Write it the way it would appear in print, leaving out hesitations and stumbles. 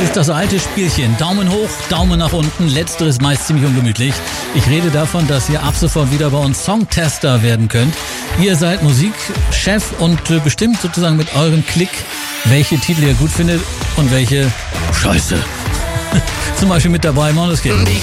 ist das alte Spielchen. Daumen hoch, Daumen nach unten. Letzteres meist ziemlich ungemütlich. Ich rede davon, dass ihr ab sofort wieder bei uns Songtester werden könnt. Ihr seid Musikchef und bestimmt sozusagen mit eurem Klick, welche Titel ihr gut findet und welche Scheiße. Zum Beispiel mit dabei Måneskin. Die